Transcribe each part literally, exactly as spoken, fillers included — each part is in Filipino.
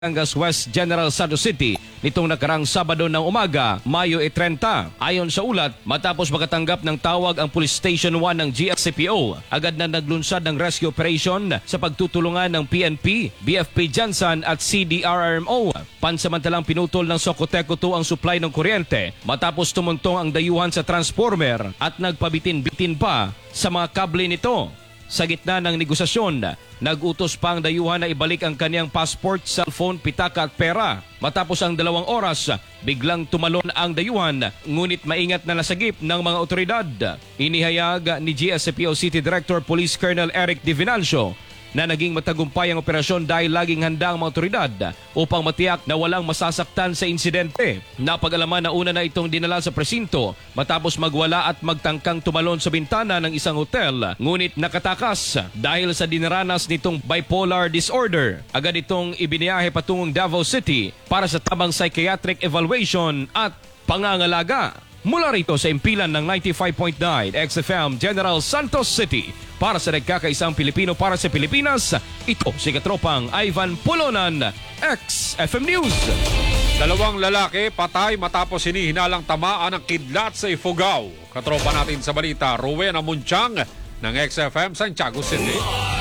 Batangas West General Santos City nitong nakarang Sabado ng umaga, Mayo thirty. Ayon sa ulat, matapos makatanggap ng tawag ang Police Station one ng G S C P O, agad na naglunsad ng rescue operation sa pagtutulungan ng P N P, B F P Jansan at C D R R M O. Pansamantalang pinutol ng Socoteco two ang supply ng kuryente matapos tumuntong ang dayuhan sa transformer at nagpabitin-bitin pa sa mga kable nito. Sa gitna ng negosasyon, nag-utos pa ang dayuhan na ibalik ang kanyang passport, cellphone, pitaka at pera. Matapos ang dalawang oras, biglang tumalon ang dayuhan, ngunit maingat na nasagip ng mga otoridad. Inihayag ni G S C P O City Director Police Colonel Eric Di Venancio na naging matagumpay ang operasyon dahil laging handa ang mga otoridad upang matiyak na walang masasaktan sa insidente. Napag-alaman na una na itong dinala sa presinto matapos magwala at magtangkang tumalon sa bintana ng isang hotel, ngunit nakatakas dahil sa dinaranas nitong bipolar disorder. Agad itong ibiniyahe patungong Davao City para sa tamang psychiatric evaluation at pangangalaga. Mula rito sa impilan ng ninety-five point nine X F M General Santos City, para sa nagkakaisang Pilipino para sa Pilipinas, ito si Katropang Ivan Pulonan, X F M News. Dalawang lalaki patay matapos hinihinalang tamaan ng kidlat sa Ifugao. Katropa natin sa balita, Rowena Munchang ng X F M Santiago City.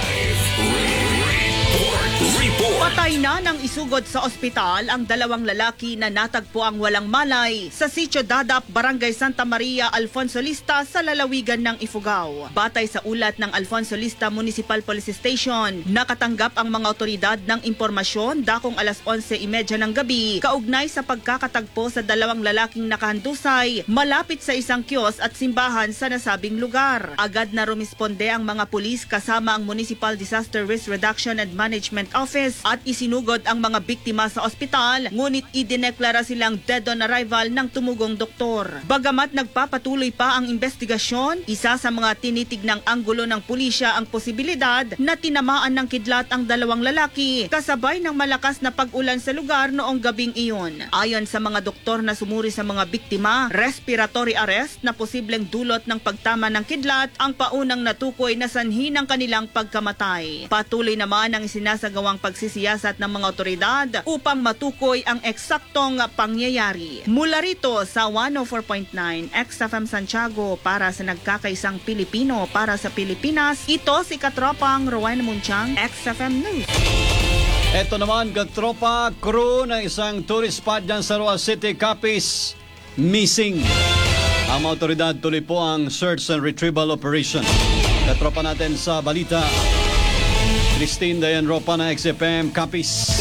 Patay na ng isugod sa ospital ang dalawang lalaki na natagpo ang walang malay sa Sitio Dadap, Barangay Santa Maria, Alfonso Lista sa lalawigan ng Ifugao. Batay sa ulat ng Alfonso Lista Municipal Police Station, nakatanggap ang mga otoridad ng impormasyon dakong alas onse trenta ng gabi kaugnay sa pagkakatagpo sa dalawang lalaking nakahandusay malapit sa isang kiosk at simbahan sa nasabing lugar. Agad na rumisponde ang mga pulis kasama ang Municipal Disaster Risk Reduction and Management Office at isinugod ang mga biktima sa ospital, ngunit idineklara silang dead on arrival ng tumugong doktor. Bagamat nagpapatuloy pa ang investigasyon, isa sa mga tinitignang anggulo ng pulisya ang posibilidad na tinamaan ng kidlat ang dalawang lalaki kasabay ng malakas na pag-ulan sa lugar noong gabing iyon. Ayon sa mga doktor na sumuri sa mga biktima, respiratory arrest na posibleng dulot ng pagtama ng kidlat ang paunang natukoy na sanhi ng kanilang pagkamatay. Patuloy naman ang isinasagawang pagsisiyasat ng mga otoridad upang matukoy ang eksaktong pangyayari. Mula rito sa one oh four point nine X F M Santiago para sa nagkakaisang Pilipino para sa Pilipinas, ito si Katropang Rowena Munchang, X F M News. Ito naman, Katropa, crew ng isang tourist spot dyan sa Roa City, Capiz, missing. Ang mga otoridad tuloy po ang search and retrieval operation. Katropa natin sa balita, Christine Dayan Ropa na X F M Capiz.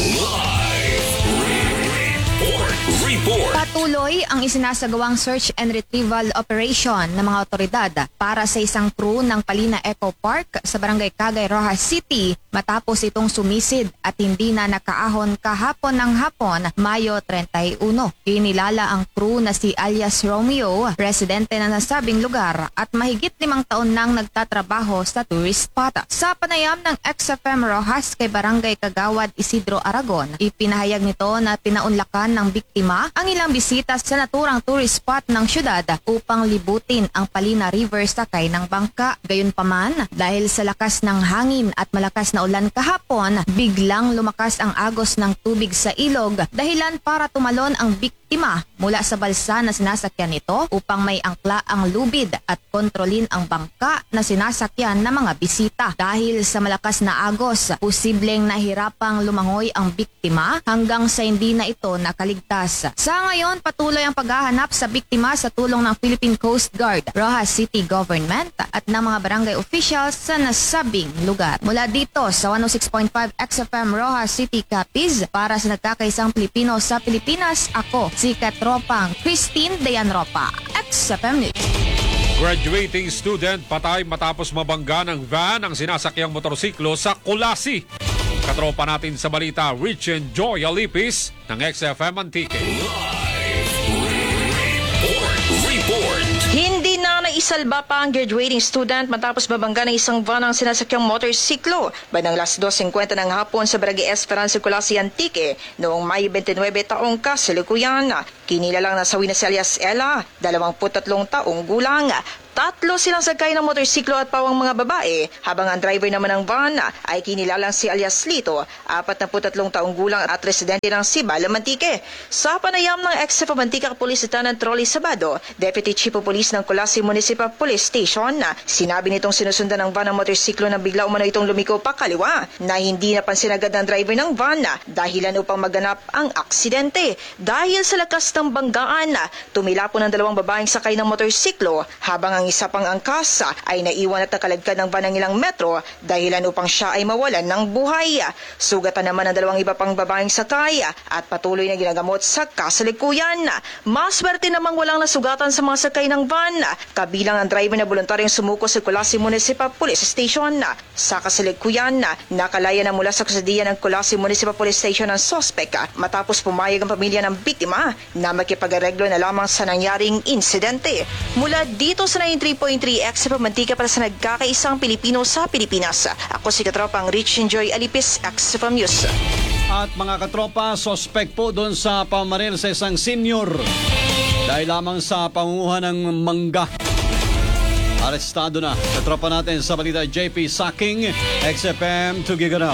Patuloy ang isinasagawang search and retrieval operation ng mga otoridad para sa isang crew ng Palina Eco Park sa Barangay Cagay, Rojas City matapos itong sumisid at hindi na nakaahon kahapon ng hapon, Mayo thirty-one. Kinilala ang crew na si alias Romeo, residente na nasabing lugar at mahigit limang taon nang nagtatrabaho sa tourist spot. Sa panayam ng X F M Rojas kay Barangay Kagawad Isidro Aragon, ipinahayag nito na pinaunlakan ng biktima ang ilang bisita sa naturang tourist spot ng syudad upang libutin ang Palina River sakay ng bangka. Gayunpaman, dahil sa lakas ng hangin at malakas na ulan kahapon, biglang lumakas ang agos ng tubig sa ilog, dahilan para tumalon ang biktima mula sa balsa na sinasakyan nito upang may angkla ang lubid at kontrolin ang bangka na sinasakyan ng mga bisita. Dahil sa malakas na agos, posibleng nahirapang lumangoy ang biktima hanggang sa hindi na ito nakaligtas. Sa ngayon, patuloy ang paghahanap sa biktima sa tulong ng Philippine Coast Guard, Rojas City Government at ng mga barangay officials sa nasabing lugar. Mula dito sa one oh six point five X F M Rojas City, Capiz, para sa nagkakaisang Pilipino sa Pilipinas, ako si Katropang Christine Dayan Ropa, X F M News. Graduating student patay matapos mabangga ng van ang sinasakyang motorsiklo sa Kulasi. Katropa natin sa balita, Rich and Joy Alipis ng X F M Antique. Hindi na naisalba pa ang graduating student matapos mabangga ng isang van ang sinasakyang motorsiklo bandang alas dos trenta ng hapon sa Barangay Esperanza, Kulasi, Antique noong May twenty-nine taong kasalukuyan. Kinilalang nasawi na si alias Ella, dalawampu't tatlong taong gulang. Tatlo silang sakay ng motorsiklo at pawang mga babae, habang ang driver naman ng van ay kinilalang si alias Lito, apat na putatlong taong gulang at residente ng Sibal, Mantique. Sa panayam ng ex of Mantica Police Lieutenant Rolly Sabado, Deputy Chief of Police ng Colasi Municipal Police Station, sinabi nitong sinusundan ng van ng motorsiklo na bigla umano itong lumiko pa kaliwa, na hindi napansin agad ng driver ng van dahilan upang maganap ang aksidente. Dahil sa lakas ng banggaan, tumila po ng dalawang babaeng sakay ng motorsiklo, habang ang isa pang angkas ay naiwan at nakaladkad ng van ng ilang metro dahilan upang siya ay mawalan ng buhay. Sugatan naman ang dalawang iba pang babaeng sakay at patuloy na ginagamot sa kasalikuyan. Maswerte namang walang nasugatan sa mga sakay ng van, kabilang ang driver na voluntaryong sumuko sa Colasi Municipal Police Station. Sa kasalikuyan, nakalaya na mula sa kusadian ng Colasi Municipal Police Station ang sospek matapos pumayag ang pamilya ng biktima na makipag-areglo na lamang sa nangyaring insidente. Mula dito sa ninety-three point three X F M Mantika para sa nagkakaisang Pilipino sa Pilipinas. Ako si Katropang Rich Enjoy Alipis, X F M News. At mga katropa, sospek po doon sa pamaril sa isang senior dahil lamang sa pangunguha ng mangga. Arestado na. Katropa natin sa balita, J P Saking, X F M Tugigaraw.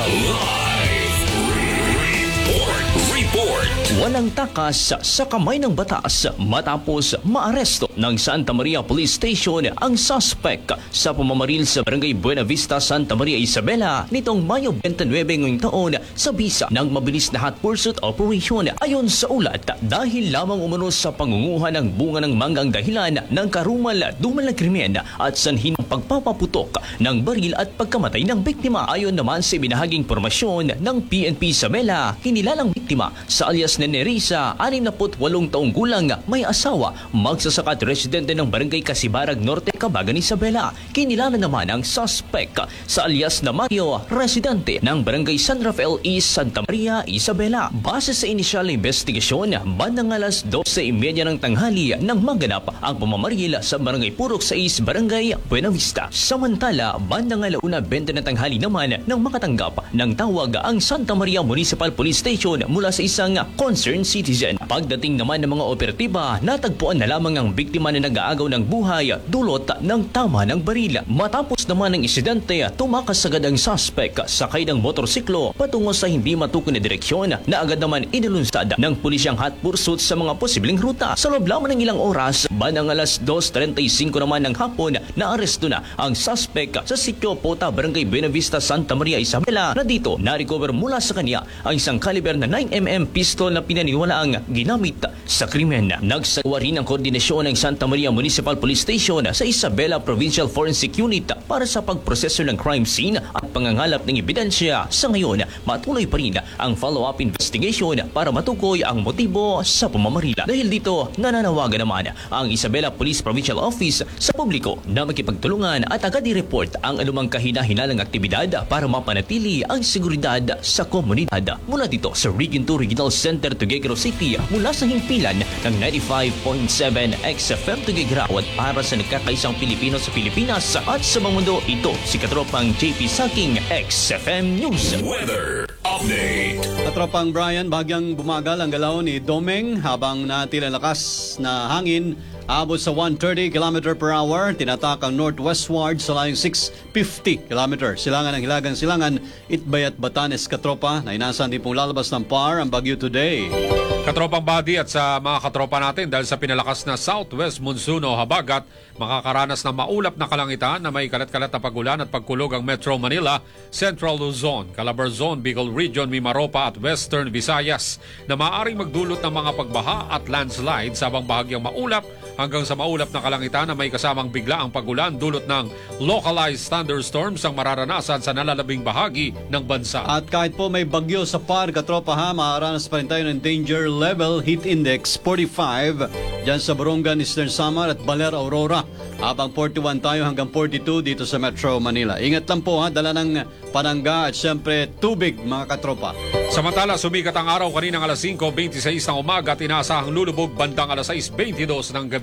Walang takas sa kamay ng batas matapos maaresto ng Santa Maria Police Station ang suspect sa pamamaril sa Barangay Buena Vista, Santa Maria Isabela nitong Mayo twenty-nine ngayong taon sa bisa ng mabilis na hot pursuit operation. Ayon sa ulat, dahil lamang umano sa pangunguha ng bunga ng mangga ang dahilan ng karumal-dumal na krimen at sanhin ng pagpapaputok ng baril at pagkamatay ng biktima. Ayon naman sa binahaging pormasyon ng P N P Isabela, hinilalang biktima sa alias na Nerissa, anim na walong taong gulang, may asawa, magsasaka at residente ng Barangay Kasibarag Norte, Cabagan, Isabela. Kinilala naman ang suspect sa alias na Mario, residente ng Barangay San Rafael East, Santa Maria, Isabela. Base sa inisyal na investigasyon, bandang alas dose trenta ng tanghali nang maganap ang pamamaril sa Barangay Purok sa East, Barangay Buena Vista. Samantala, bandang alauna bente ng tanghali naman nang makatanggap ng tawag ang Santa Maria Municipal Police Station mula sa isang concerned citizen. Pagdating naman ng mga operatiba, natagpuan na lamang ang biktima na nag-aagaw ng buhay dulot ng tama ng baril. Matapos naman ng insidente, tumakas agad ang suspect sakay ng motorsiklo patungo sa hindi matukoy na direksyon na agad naman inilunsad ng pulisyang hot pursuit sa mga posibleng ruta. Sa loob lamang ng ilang oras, bandang alas dos trenta y cinco naman ng hapon, naaresto na ang suspect sa Sitio Pota, Barangay Buena Vista, Santa Maria Isabela, na dito na-recover mula sa kanya ang isang caliber na nine millimeter pistol na pinaniwalaang ginamit sa krimen. Nagsagawa rin ang koordinasyon ng Santa Maria Municipal Police Station sa Isabela Provincial Forensic Unit para sa pagproseso ng crime scene at pangangalap ng ebidensya. Sa ngayon, matuloy pa rin ang follow-up investigation para matukoy ang motibo sa pamamarila. Dahil dito, nananawagan naman ang Isabela Police Provincial Office sa publiko na makipagtulungan at agad i-report ang anumang kahina-hinalang aktibidad para mapanatili ang seguridad sa komunidad. Mula dito sa Region two Regional Center Tuguegarao City, mula sa himpilan ng ninety-five point seven X F M Tuguegarao at para sa nagkakaisang Pilipino sa Pilipinas at sa mga mundo, ito si Katropang J P Saking, X F M News. Weather Update. Katropang Brian, bagyang bumagal ang galaw ni Domeng habang natila lakas na hangin abot sa one hundred thirty kilometers per hour, tinatak ang northwestward sa layong six hundred fifty kilometers. Silangan ng Hilagang Silangan, Itbay at Batanes, katropa, na inasahan din pong lalabas ng P A R ang bagyo today. Katropang body at sa mga katropa natin, dahil sa pinalakas na southwest monsoon o habagat, makakaranas ng maulap na kalangitan na may kalat-kalat na pagulan at pagkulog ang Metro Manila, Central Luzon, Calabarzon, Bicol Region, Mimaropa at Western Visayas na maaaring magdulot ng mga pagbaha at landslide sabang bahagyang maulap hanggang sa maulap na kalangitan na may kasamang bigla ang pagulan dulot ng localized thunderstorms ang mararanasan sa nalalabing bahagi ng bansa. At kahit po may bagyo sa P A R, katropa ha, makaranas pa rin tayo ng danger level heat index forty-five dyan sa Borongan, Eastern Samar at Baler, Aurora. Habang forty-one tayo hanggang forty-two dito sa Metro Manila. Ingat lang po ha, dala ng panangga at syempre tubig mga katropa. Samantala, sumikat ang araw kaninang alas singko twenty-six ng umaga at inaasahang lulubog bandang alas sais twenty-dos ng gabi.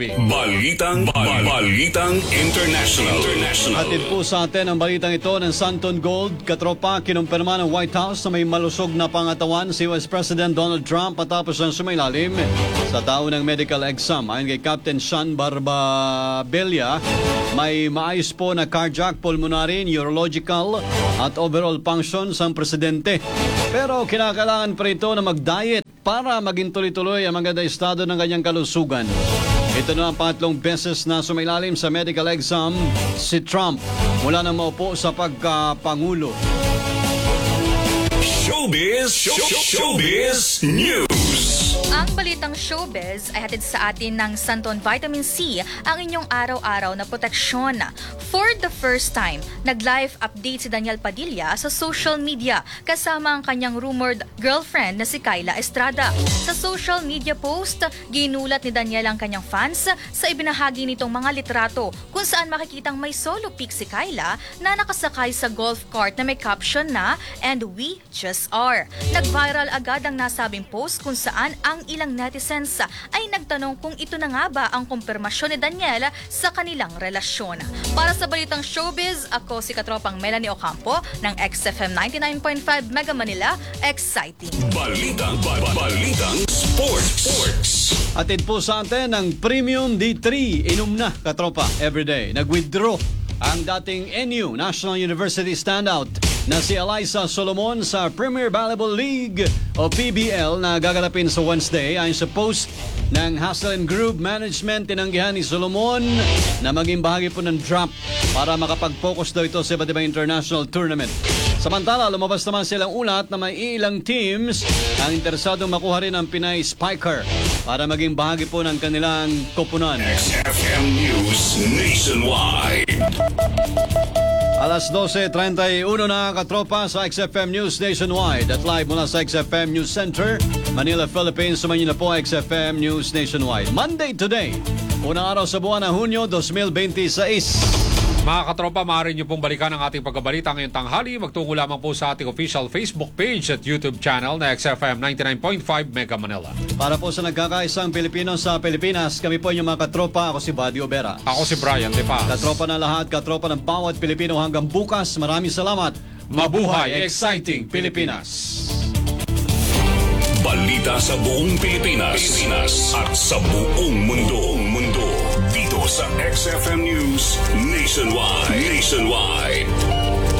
gabi. Balitang Bal- Balitang International. International. Hatid po sa atin ang balitang ito ng Santon Gold. Katropa, kinumpirma ng White House na may malusog na pangatawan si Vice President Donald Trump matapos ang sumailalim sa tao ng medical exam. Ayon kay Captain Sean Barbabella, may maayos po na cardiac, pulmonary, neurological at overall functions ang presidente. Pero kinakailangan pa ito na mag-diet para maging tuloy-tuloy ang maganda estado ng kanyang kalusugan. Ito na ang pangatlong beses na sumailalim sa medical exam si Trump mula nang maupo sa pagkapangulo. Showbiz, show, showbiz news. Ang balitang showbiz ay hatid sa atin ng Santon Vitamin C, ang inyong araw-araw na proteksyon. For the first time, nag-live update si Daniel Padilla sa social media kasama ang kanyang rumored girlfriend na si Kyla Estrada. Sa social media post, ginulat ni Daniel ang kanyang fans sa ibinahagi nitong mga litrato kung saan makikitang may solo pic si Kyla na nakasakay sa golf cart na may caption na "And we just are." Nag-viral agad ang nasabing post kung saan ang ilang netizens ay nagtanong kung ito na nga ba ang kumpirmasyon ni Daniel sa kanilang relasyon. Para sa balitang showbiz, ako si katropang Melanie Ocampo ng X F M ninety-nine point five Mega Manila. Exciting! Balitang ba- ba- Balitang Sports. Sports. Atid po sa atin ng Premium D three. Inom na, katropa, everyday. Nag-withdraw ang dating N U, National University standout, na si Eliza Solomon sa Premier Volleyball League o P B L na gaganapin sa Wednesday. Ayon sa post ng Hustle and Group Management, tinanggihan ni Solomon na maging bahagi po ng drop para makapag-focus daw ito sa iba't ibang international tournament. Samantala, lumabas naman silang ulat na may ilang teams ang interesadong makuha rin ang Pinay Spiker para maging bahagi po ng kanilang koponan. X F M News Nationwide. Alas dose treinta y uno na, katropa, sa X F M News Nationwide at live mula sa X F M News Center, Manila, Philippines. Sumayin na po X F M News Nationwide. Monday today, unang araw sa buwan ng Hunyo twenty twenty-six. Mga katropa, maaari niyo pong balikan ang ating pagkabalita ngayong tanghali. Magtungo lamang po sa ating official Facebook page at YouTube channel na X F M ninety-nine point five Mega Manila. Para po sa nagkakaisang Pilipino sa Pilipinas, kami po yung mga katropa. Ako si Buddy Obera. Ako si Brian De Paz. Katropa na lahat, katropa ng bawat Pilipino hanggang bukas. Maraming salamat. Mabuhay, exciting Pilipinas! Balita sa buong Pilipinas, Pilipinas at sa buong mundo. Mundo dito sa X F M News Nationwide. Nationwide.